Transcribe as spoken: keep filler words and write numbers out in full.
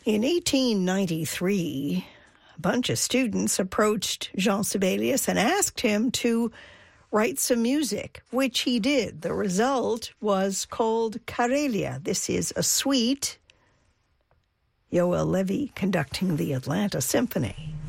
In eighteen ninety-three, a bunch of students approached Jean Sibelius and asked him to write some music, which he did. The result was called Karelia. This is a suite, Yoel Levy conducting the Atlanta Symphony.